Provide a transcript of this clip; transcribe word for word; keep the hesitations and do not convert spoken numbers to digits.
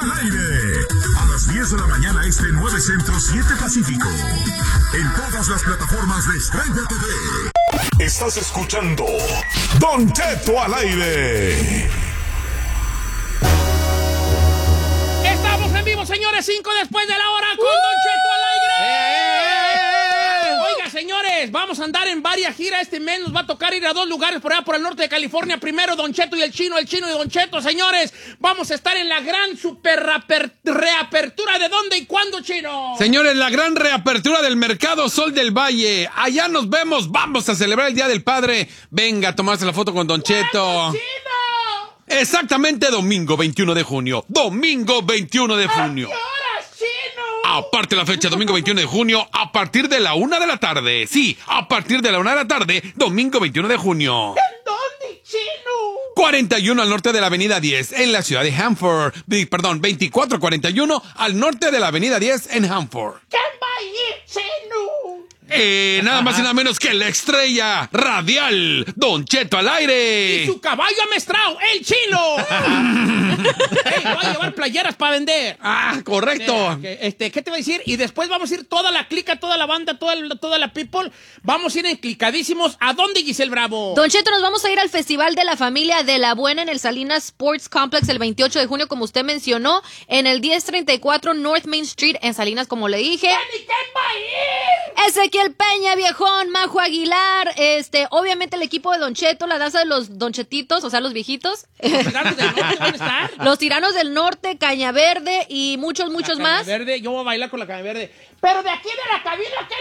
al aire. A las diez de la mañana este nueve Centro, siete Pacífico. En todas las plataformas de Estrella T V. Estás escuchando Don Cheto al aire. Estamos en vivo, señores, cinco después de la hora con Don Cheto al aire. Oiga, señores, vamos a andar en varias giras este mes. Nos va a tocar ir a dos lugares por allá por el norte de California. Primero Don Cheto y el Chino, el Chino y Don Cheto, señores. Vamos a estar en la gran super reapertura. ¿De dónde y cuándo, Chino? Señores, la gran reapertura del Mercado Sol del Valle. Allá nos vemos. Vamos a celebrar el Día del Padre. Venga a tomarse la foto con Don Cheto. Chino! Exactamente domingo veintiuno de junio. Domingo veintiuno de junio. ¿A qué horas, Chino? Aparte la fecha, domingo veintiuno de junio, a partir de la una de la tarde. Sí, a partir de la una de la tarde, domingo veintiuno de junio. ¿En dónde, Chino? cuarenta y uno al norte de la avenida diez, en la ciudad de Hanford. Perdón, veinticuatro cuarenta y uno al norte de la avenida diez en Hanford. ¿Quién va a ir, Chino? Eh, nada más y nada menos que la estrella radial, Don Cheto al aire. Y su caballo amestrado, el Chino. Hey, voy a llevar playeras para vender. Ah, correcto. Eh, este, ¿qué te voy a decir? Y después vamos a ir toda la clica, toda la banda, toda, el, toda la people. Vamos a ir enclicadísimos. ¿A dónde, Giselle Bravo? Don Cheto, nos vamos a ir al Festival de la Familia de la Buena en el Salinas Sports Complex el veintiocho de junio, como usted mencionó, en el diez treinta y cuatro North Main Street en Salinas, como le dije. ¿Y quién va a ir? Ezequiel Peña, viejón, Majo Aguilar, este, obviamente el equipo de Don Cheto, la danza de los donchetitos, o sea, los viejitos. ¿Los tiranos del norte van a estar? Los tiranos del norte, Caña Verde y muchos, muchos La más. Caña Verde, yo voy a bailar con la Caña Verde. Pero de aquí de la cabina, ¿qué